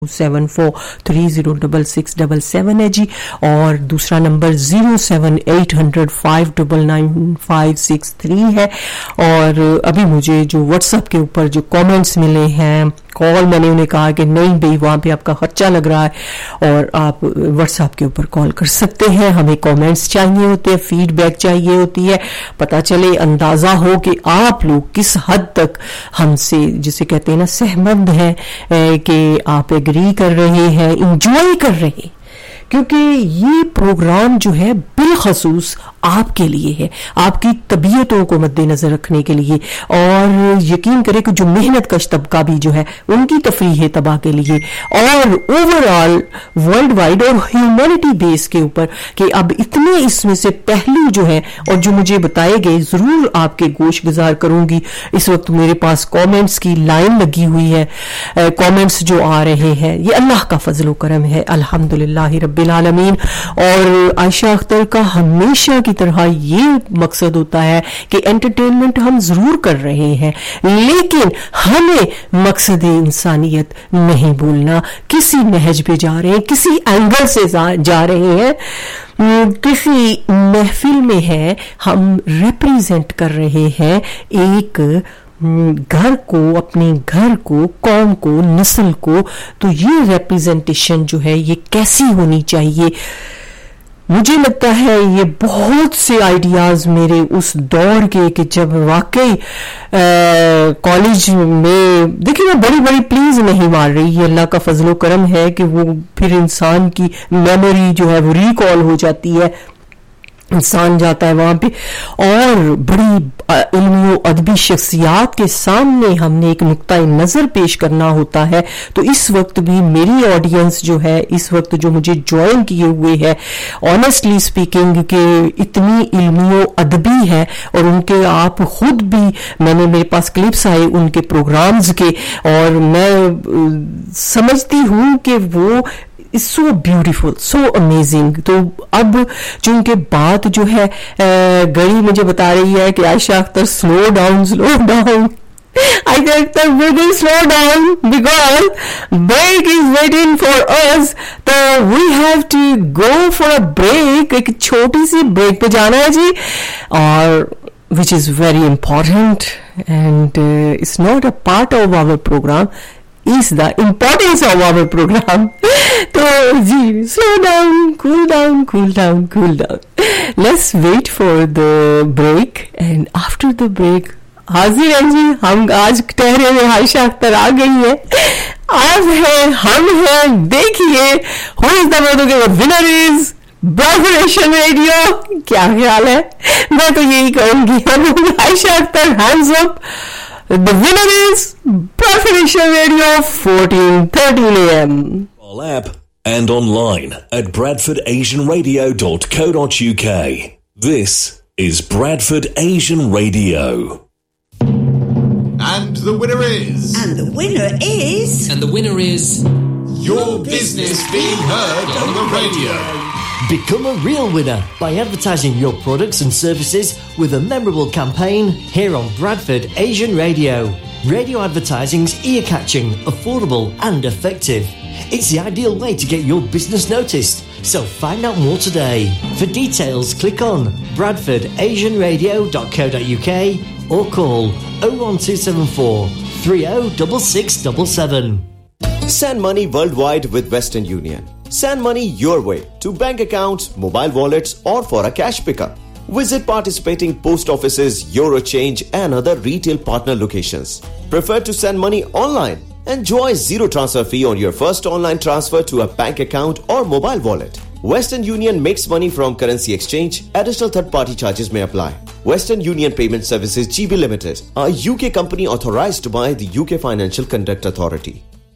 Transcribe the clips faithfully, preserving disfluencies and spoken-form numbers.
Seven four three zero double six double seven है जी, और दूसरा number zero seven eight hundred five double nine five six three है। और अभी मुझे जो व्हाट्सएप के ऊपर जो कमेंट्स मिले हैं, कॉल मैंने उन्हें कहा कि नहीं भाई वहाँ पे आपका खर्चा लग रहा है, और आप व्हाट्सएप के ऊपर कॉल कर सकते हैं। हमें कमेंट्स चाहिए होते हैं, फीडबैक चाहिए होती है, पता चले, अंदाज़ा हो कि आप लोग किस हद तक हमसे जिसे कहते हैं ना सहमत हैं, कि आप एग्री कर रहे हैं, इंजॉय कर रहे हैं, क्योंकि ये प्रोग्राम जो है बिलखसूस आपके लिए है, आपकी तबीयतों को मद्देनजर रखने के लिए, और यकीन करें कि जो मेहनत कश तबका भी जो है उनकी तफरीह तबाह के लिए, और ओवरऑल वर्ल्ड वाइड और ह्यूमैनिटी बेस के ऊपर कि अब इतने इसमें से पहलू जो है और जो मुझे बताए गए ज़रूर आपके गोश गुजार करूंगी। इस वक्त मेरे पास कमेंट्स की लाइन लगी हुई है, कमेंट्स जो आ रहे हैं ये अल्लाह का फजल करम है, अल्हम्दुलिल्लाह रब्बिल आलमीन। और आयशा अख्तर का हमेशा की तरह ये मकसद होता है कि एंटरटेनमेंट हम जरूर कर रहे हैं, लेकिन हमें मकसद इंसानियत नहीं भूलना। किसी नहज पे जा रहे हैं, किसी एंगल से जा रहे हैं, किसी महफिल में है, हम रिप्रेजेंट कर रहे हैं एक घर को, अपने घर को, कौम को, नस्ल को। तो ये रिप्रेजेंटेशन जो है ये कैसी होनी चाहिए, मुझे लगता है ये बहुत से आइडियाज मेरे उस दौर के कि जब वाकई कॉलेज में, देखिए मैं बड़ी बड़ी प्लीज नहीं मार रही, ये अल्लाह का फजलो करम है कि वो फिर इंसान की मेमोरी जो है वो रिकॉल हो जाती है, इंसान जाता है वहां पे, और बड़ी इल्मी अदबी शख्सियात के सामने हमने एक नुक्ता नजर पेश करना होता है। तो इस वक्त भी मेरी ऑडियंस जो है, इस वक्त जो मुझे ज्वाइन किए हुए है, ऑनेस्टली स्पीकिंग के इतनी इल्मी अदबी है, और उनके आप खुद भी, मैंने मेरे पास क्लिप्स आए उनके प्रोग्राम्स के, और मैं समझती हूं कि वो it's so beautiful, so amazing. तो अब चूंकि बात जो है घड़ी मुझे बता रही है कि Ayesha Akhtar slow down slow down Ayesha Akhtar बिल्कुल slow down, because break is waiting for us, तो we have to go for a break. एक छोटी सी ब्रेक पे जाना है जी, और which is very important, and uh, it's not a part of our program, is the importance of our program. तो जी, slow down, cool down, cool down, cool down. Let's wait for the break, and after the break हाजिर हैं जी, हम आज ठहरे हुए आयशा अख्तर आ गई है, आप हैं, हम हैं, देखिए who is the winner, winner is Bradford Asian radio. क्या ख्याल है, मैं तो यही कहूंगी, Ayesha Akhtar hands up. The winner is Bradford Asian Radio, fourteen thirteen a m Our app and online at bradford asian radio dot co dot u k. This is Bradford Asian Radio. And the winner is... And the winner is... And the winner is... Your business being heard on the radio. Become a real winner by advertising your products and services with a memorable campaign here on Bradford Asian Radio. Radio advertising's ear-catching, affordable and effective. It's the ideal way to get your business noticed. So find out more today. For details, click on bradford asian radio dot co dot u k or call oh one two seven four three oh six six seven seven. Send money worldwide with Western Union. Send money your way to bank accounts, mobile wallets, or for a cash pickup. Visit participating post offices, Eurochange, and other retail partner locations. Prefer to send money online? Enjoy zero transfer fee on your first online transfer to a bank account or mobile wallet. Western Union makes money from currency exchange. Additional third-party charges may apply. Western Union Payment Services G B Limited, a U K company authorized by the U K Financial Conduct Authority.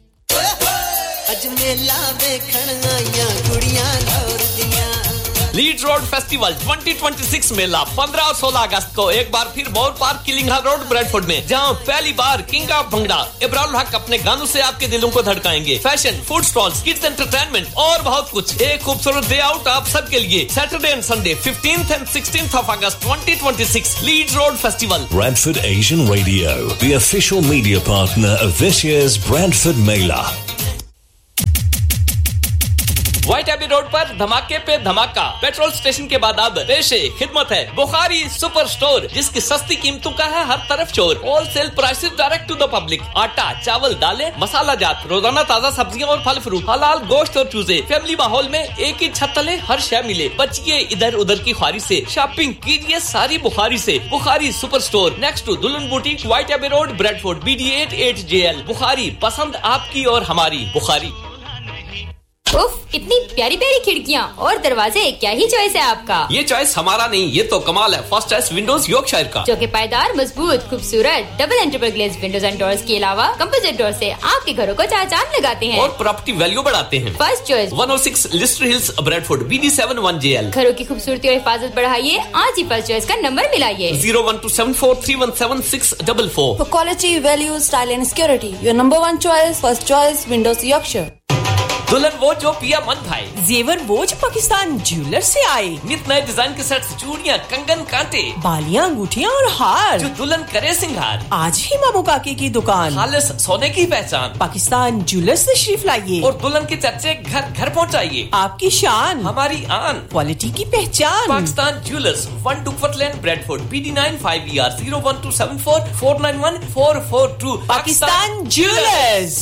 Leeds road festival twenty twenty six मेला पंद्रह और सोलह अगस्त को एक बार फिर मोर park किलिंगहाल road Bradford में, जहां पहली बार king of bhangra Ibrahim हक अपने गानों से आपके दिलों को धड़काएंगे। Fashion, food stalls, kids entertainment और बहुत कुछ। एक खूबसूरत डे आउट आप सबके लिए Saturday and Sunday fifteenth and sixteenth of August twenty twenty six Leeds road festival. Bradford Asian Radio, the official media partner of this year's Bradford Mela. White AB road पर धमाके पे धमाका। Petrol station के बाद अब पेशे खिदमत है बुखारी सुपर स्टोर, जिसकी सस्ती कीमतों का है हर तरफ शोर। Wholesale prices direct to the public. आटा, चावल, दालें, मसाला जात, रोजाना ताजा सब्जियां और फल फ्रूट, हलाल गोश्त और चूजे। फैमिली माहौल में एक ही छत तले हर शय मिले। बचिए इधर उधर की ख्वारी से, शॉपिंग कीजिए सारी बुखारी से। Bukhari super store next to दुल्हन boutique, white AB road, Bradford, B D eight eight J L. Bukhari, पसंद आपकी और हमारी। बुखारी। उफ, इतनी प्यारी प्यारी खिड़कियां और दरवाजे, क्या ही चॉइस है आपका। ये चॉइस हमारा नहीं, ये तो कमाल है। फर्स्ट चॉइस विंडोज यॉर्कशायर का, जो कि पायदार, मजबूत, खूबसूरत double and triple glaze Windows and doors के अलावा कंपोजिट डोर से आपके घरों को चार चांद लगाते हैं और प्रॉपर्टी वैल्यू बढ़ाते हैं। फर्स्ट चॉइस वन ओ six Leicester hills, Bradford, B D seven one J L. घरों की खूबसूरती और हिफाजत बढ़ाइए, आज ही फर्स्ट चॉइस का number मिलाइए zero one two seven four three one seven six double four. For quality, value, style and security, your number one choice, first choice, Windows Yorkshire. दुल्हन वो जो पिया मन भाई, जेवर वो जो पाकिस्तान ज्वेलर से आए। नित नए डिजाइन के सेट्स, चूड़ियां, कंगन, कांटे, बालियां, अंगूठियां और हार, जो दुल्हन करे सिंगार। आज ही मामू काके की दुकान, खालिस सोने की पहचान, पाकिस्तान ज्वेलर से तशरीफ लाइए और दुल्हन के चर्चे घर घर पहुंचाइए। आपकी शान, हमारी आन, क्वालिटी की पहचान। Pakistan jewellers, one डुकवर्थ lane, Bradford, B D nine five E R, zero one two seven four four nine one four four to. Pakistan jewellers.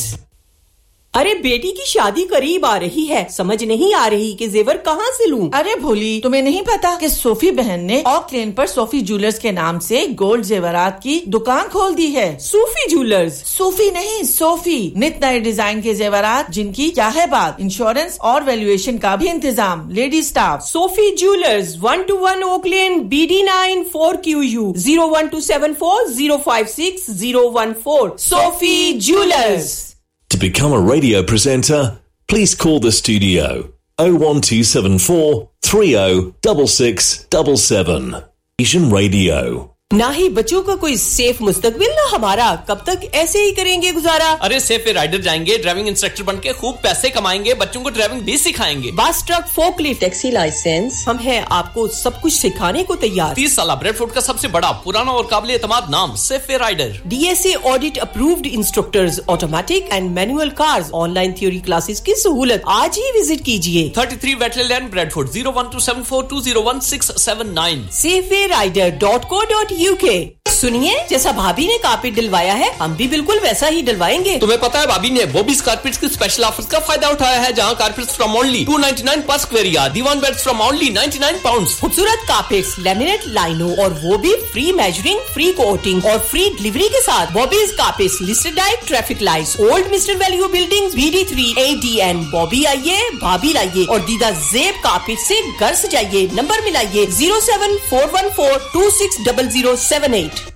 अरे बेटी की शादी करीब आ रही है, समझ नहीं आ रही कि जेवर कहाँ से लूं। अरे भोली, तुम्हें नहीं पता कि सोफी बहन ने ऑक लेन पर सोफी ज्वेलर्स के नाम से गोल्ड जेवरात की दुकान खोल दी है। सूफी ज्वेलर्स? सूफी नहीं, सोफी। नित नए डिजाइन के जेवरात, जिनकी क्या है बात, इंश्योरेंस और वैल्यूएशन का भी इंतजाम, lady staff. Sophie jewellers, one two one okay lane, B D nine four Q U, zero one two seven four zero five six zero one four. Sophie jewellers. To become a radio presenter, please call the studio oh one two seven four three oh six six seven seven. Asian Radio. ना ही बच्चों का कोई safe मुस्तकबिल, ना हमारा। कब तक ऐसे ही करेंगे गुजारा? अरे सेफ राइडर जाएंगे, ड्राइविंग इंस्ट्रक्टर बन के खूब पैसे कमाएंगे, बच्चों को ड्राइविंग भी सिखाएंगे। बस, ट्रक, फोकलिफ्ट, टैक्सी लाइसेंस, हम हैं आपको सब कुछ सिखाने को तैयार। तीस साल ब्रेडफोर्ड का सबसे बड़ा, पुराना और काबिल एतमाद नाम safe rider. D S A audit approved instructors, automatic and manual cars, online theory classes की सहूलत। आज ही विजिट कीजिए। Thirty three wetland land, Bradford, zero one two seven four to zero one six seven nine. सेफे rider dot co dot UK. सुनिए, जैसा भाभी ने carpet डलवाया है, हम भी बिल्कुल वैसा ही डलवाएंगे। तुम्हें पता है भाभी ने बॉबीज कारपेट्स की स्पेशल ऑफर्स का फायदा उठाया है, जहां carpets from only to ninety nine पर square yard, Diwan beds from only ninety nine pounds. खूबसूरत कारपेट्स, लैमिनेट लाइनों, और वो भी फ्री मेजरिंग, फ्री कोटिंग और फ्री डिलीवरी के साथ। Bobby's carpets, listed diet, traffic lights, old mister value buildings, B D three A D N. Bobby आइए, भाभी लाइए और दीदा जेब कारपेट से घर सजाइए। Number मिलाइए zero seven four one four to six double zero seven eight.